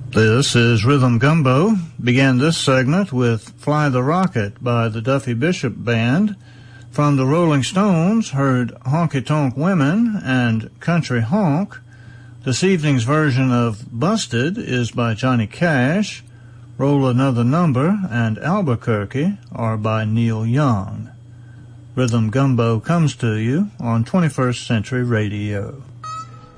This is Rhythm Gumbo. Began this segment with Fly the Rocket by the Duffy Bishop Band. From the Rolling Stones, heard Honky Tonk Women and Country Honk. This evening's version of Busted is by Johnny Cash. Roll Another Number and Albuquerque are by Neil Young. Rhythm Gumbo comes to you on 21st Century Radio.